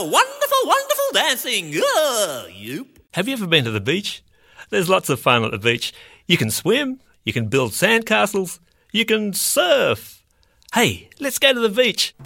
wonderful, wonderful dancing. Yoop. Have you ever been to the beach? There's lots of fun at the beach. You can swim, you can build sandcastles, you can surf. Hey, let's go to the beach.